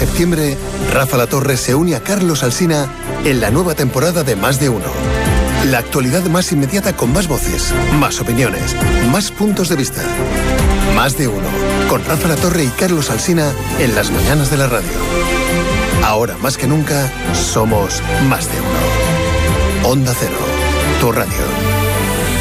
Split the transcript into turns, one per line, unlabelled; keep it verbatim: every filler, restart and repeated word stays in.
septiembre, Rafa La Torre se une a Carlos Alsina en la nueva temporada de Más de Uno. La actualidad más inmediata con más voces, más opiniones, más puntos de vista. Más de Uno, con Rafa La Torre y Carlos Alsina en las mañanas de la radio. Ahora más que nunca, somos Más de Uno. Onda Cero, tu radio.